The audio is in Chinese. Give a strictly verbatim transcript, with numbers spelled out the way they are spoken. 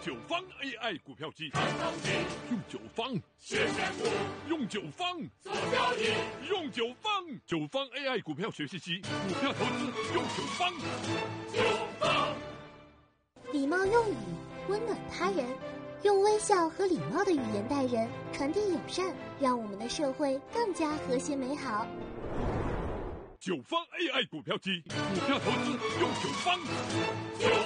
九方 A I 股票机， 看风景， 用九方学选股， 用九方做交易， 用九方九方 A I 股票学习机，股票投资用九方。 九方。 礼貌用语，温暖他人，用微笑和礼貌的语言待人，传递友善，让我们的社会更加和谐美好。 九方 A I 股票机，股票投资用九方。 九